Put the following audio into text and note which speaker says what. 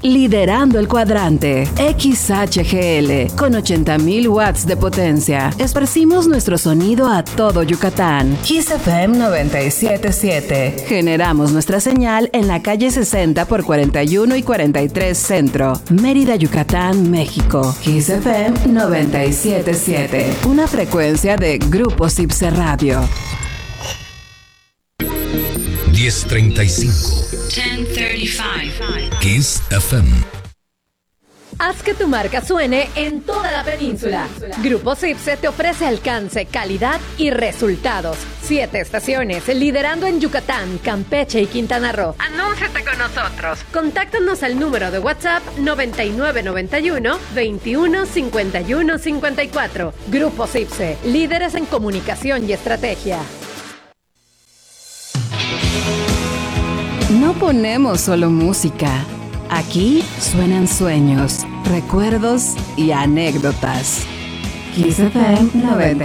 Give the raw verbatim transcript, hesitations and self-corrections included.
Speaker 1: liderando el cuadrante. X H G L, con ochenta mil watts de potencia. Esparcimos nuestro sonido a todo Yucatán. Kiss F M noventa y siete punto siete. Generamos nuestra señal en la calle sesenta por cuarenta y uno y cuarenta y tres Centro, Mérida, Yucatán, México. Kiss F M noventa y siete punto siete. Una frecuencia de Grupo Cipse Radio.
Speaker 2: diez treinta y cinco.
Speaker 3: diez treinta y cinco.
Speaker 2: Kiss F M.
Speaker 4: Haz que tu marca suene en toda la península. Grupo Cipse te ofrece alcance, calidad y resultados. Siete estaciones, liderando en Yucatán, Campeche y Quintana Roo. Anúnciate con nosotros. Contáctanos al número de WhatsApp noventa y nueve noventa y uno veintiuno cincuenta y uno cincuenta y cuatro. Grupo Cipse, líderes en comunicación y estrategia.
Speaker 1: No ponemos solo música. Aquí suenan sueños, recuerdos y anécdotas. Kiss F M noventa